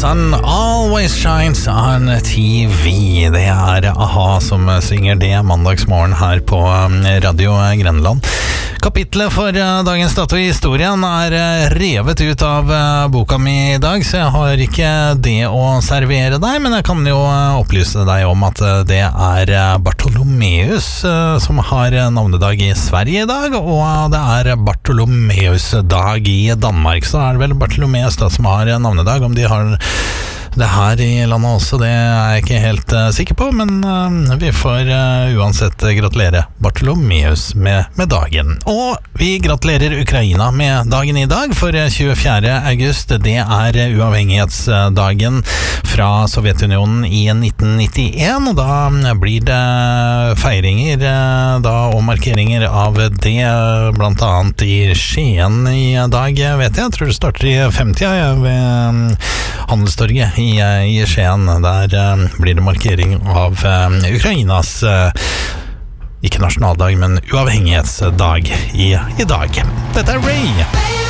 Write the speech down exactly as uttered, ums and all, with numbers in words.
Sun always shines on T V. Det er A-ha som synger det mandagsmorgen her på Radio Grenland. Kapitlet for dagens dato i historien er revet ut av boka mi i dag, så jeg har ikke det å servere deg, men jeg kan jo opplyse deg om at det er Bartolomeus som har navnedag i Sverige i dag, og det er Bartolomeus-dag i Danmark. Så er det vel Bartolomeus da som har navnedag. Om de har det her i landet også, det er jeg ikke helt uh, sikker på, men uh, vi får uh, uansett gratulere Bartolomeus med, med dagen. Og vi gratulerer Ukraina med dagen i dag, for tjuefjerde august, det er uavhengighetsdagen fra Sovjetunionen i nitten nittien, og da blir det feiringer uh, da, og markeringer av det, blant annet i Skien i dag, vet jeg. Jeg tror det starter i femtida ved um, Handelstorget i, i Skien. Der uh, blir det markering av uh, Ukrainas uh, ikke nasjonaldag, men uavhengighetsdag i, i dag. Dette er Ray.